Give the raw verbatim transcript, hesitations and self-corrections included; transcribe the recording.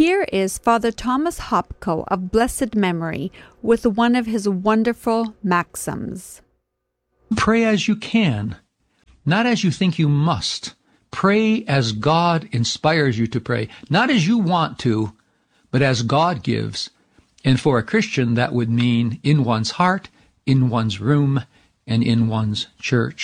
Here is Father Thomas Hopko of blessed memory with one of his wonderful maxims. Pray as you can, not as you think you must. Pray as God inspires you to pray, not as you want to, but as God gives. And for a Christian, that would mean in one's heart, in one's room, and in one's church.